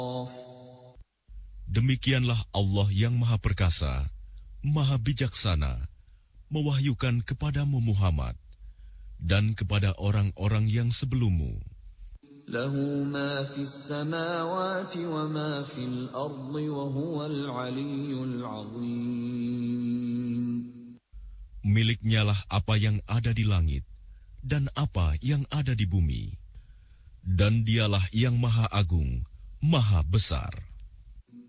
Demikianlah Allah yang Maha Perkasa, Maha Bijaksana, mewahyukan kepadamu Muhammad dan kepada orang-orang yang sebelummu. Lahu ma fis samawati wa ma fil ardi wa huwal aliyyul azim. Miliknyalah apa yang ada di langit dan apa yang ada di bumi, dan dialah yang Maha Agung, Maha Besar.